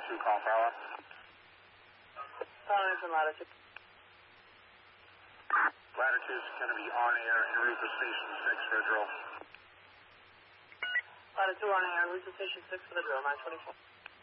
2, call power. Calling from Latitude. Latitude's going to be on air en route to Station 6 for a drill. Latitude on air, route to Station 6 for the drill, 924.